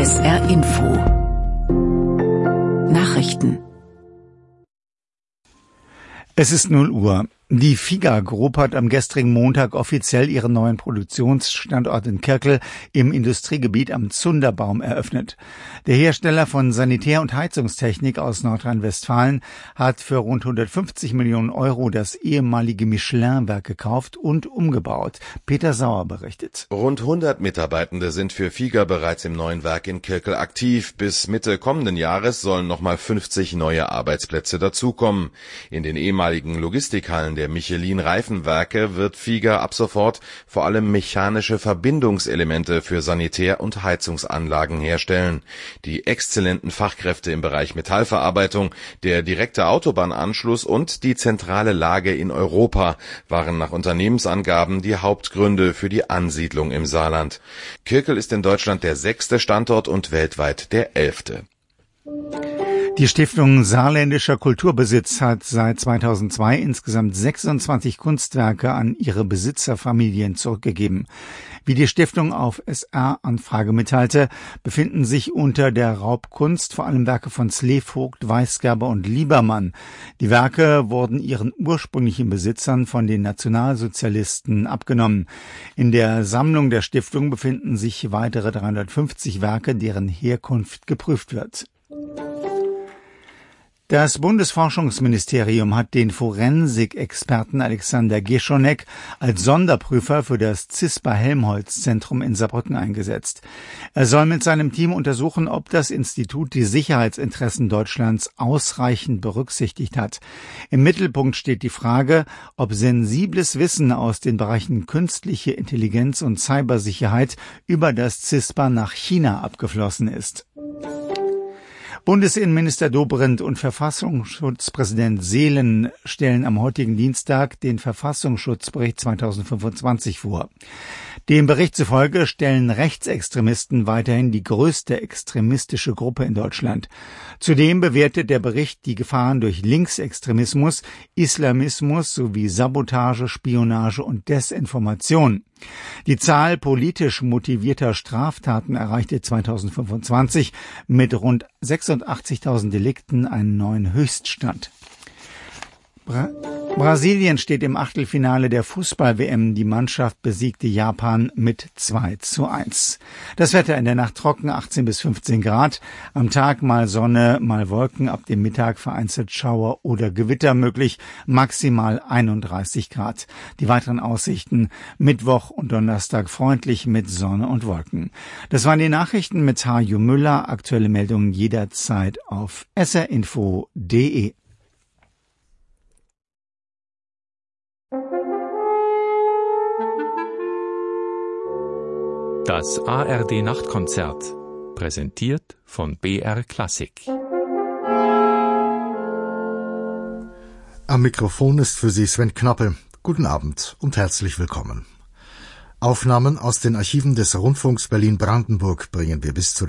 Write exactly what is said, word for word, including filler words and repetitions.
S R Info Nachrichten. Es ist null Uhr. Die Figa Group hat am gestrigen Montag offiziell ihren neuen Produktionsstandort in Kirkel im Industriegebiet am Zunderbaum eröffnet. Der Hersteller von Sanitär- und Heizungstechnik aus Nordrhein-Westfalen hat für rund hundertfünfzig Millionen Euro das ehemalige Michelin-Werk gekauft und umgebaut. Peter Sauer berichtet. Rund hundert Mitarbeitende sind für Figa bereits im neuen Werk in Kirkel aktiv. Bis Mitte kommenden Jahres sollen nochmal fünfzig neue Arbeitsplätze dazukommen. In den ehemaligen Logistikhallen der Michelin-Reifenwerke wird Figa ab sofort vor allem mechanische Verbindungselemente für Sanitär- und Heizungsanlagen herstellen. Die exzellenten Fachkräfte im Bereich Metallverarbeitung, der direkte Autobahnanschluss und die zentrale Lage in Europa waren nach Unternehmensangaben die Hauptgründe für die Ansiedlung im Saarland. Kirkel ist in Deutschland der sechste Standort und weltweit der elfte. Die Stiftung Saarländischer Kulturbesitz hat seit zweitausendzwei insgesamt sechsundzwanzig Kunstwerke an ihre Besitzerfamilien zurückgegeben. Wie die Stiftung auf S R-Anfrage mitteilte, befinden sich unter der Raubkunst vor allem Werke von Slevogt, Weisgerber und Liebermann. Die Werke wurden ihren ursprünglichen Besitzern von den Nationalsozialisten abgenommen. In der Sammlung der Stiftung befinden sich weitere dreihundertfünfzig Werke, deren Herkunft geprüft wird. Das Bundesforschungsministerium hat den Forensikexperten Alexander Geschonek als Sonderprüfer für das CISPA-Helmholtz-Zentrum in Saarbrücken eingesetzt. Er soll mit seinem Team untersuchen, ob das Institut die Sicherheitsinteressen Deutschlands ausreichend berücksichtigt hat. Im Mittelpunkt steht die Frage, ob sensibles Wissen aus den Bereichen künstliche Intelligenz und Cybersicherheit über das CISPA nach China abgeflossen ist. Bundesinnenminister Dobrindt und Verfassungsschutzpräsident Seelen stellen am heutigen Dienstag den Verfassungsschutzbericht zweitausendfünfundzwanzig vor. Dem Bericht zufolge stellen Rechtsextremisten weiterhin die größte extremistische Gruppe in Deutschland. Zudem bewertet der Bericht die Gefahren durch Linksextremismus, Islamismus sowie Sabotage, Spionage und Desinformation. Die Zahl politisch motivierter Straftaten erreichte zweitausendfünfundzwanzig mit rund sechsundachtzigtausend Delikten einen neuen Höchststand. Bra- Brasilien steht im Achtelfinale der Fußball-W M. Die Mannschaft besiegte Japan mit zwei zu eins. Das Wetter in der Nacht trocken, achtzehn bis fünfzehn Grad. Am Tag mal Sonne, mal Wolken, ab dem Mittag vereinzelt Schauer oder Gewitter möglich, maximal einunddreißig Grad. Die weiteren Aussichten: Mittwoch und Donnerstag freundlich mit Sonne und Wolken. Das waren die Nachrichten mit Hajo Müller. Aktuelle Meldungen jederzeit auf s r info punkt d e. Das A R D-Nachtkonzert, präsentiert von B R Klassik. Am Mikrofon ist für Sie Sven Knappe. Guten Abend und herzlich willkommen. Aufnahmen aus den Archiven des Rundfunks Berlin-Brandenburg bringen wir bis zu